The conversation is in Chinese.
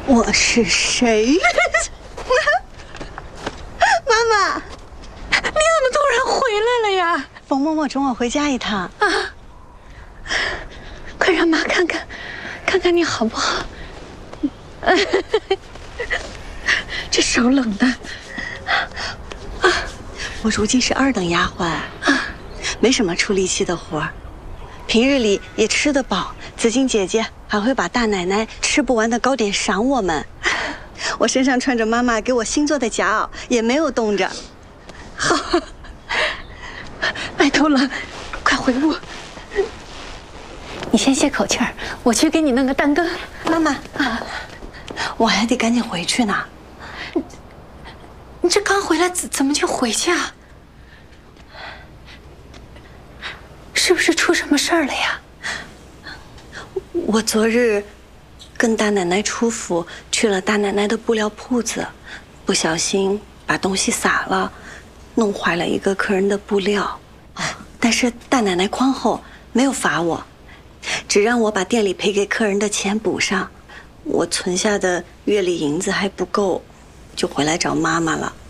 我是谁？妈妈， 你怎么突然回来了呀？ 冯嬷嬷准我回家一趟啊！快让妈看看，看看你好不好？这手冷的。 我如今是2等丫鬟没什么出力气的活儿，平日里也吃得饱。紫荆姐姐还会把大奶奶吃不完的糕点赏我们。我身上穿着妈妈给我新做的夹袄，也没有冻着。 好，外头冷，快回屋。你先歇口气儿，我去给你弄个蛋羹。 妈妈我还得赶紧回去呢。 你这刚回来怎么就回去啊？是不是出什么事儿了呀？ 我昨日跟大奶奶出府，去了大奶奶的布料铺子，不小心把东西洒了，弄坏了一个客人的布料。但是大奶奶宽厚，没有罚我，只让我把店里赔给客人的钱补上。我存下的月例银子还不够，就回来找妈妈了。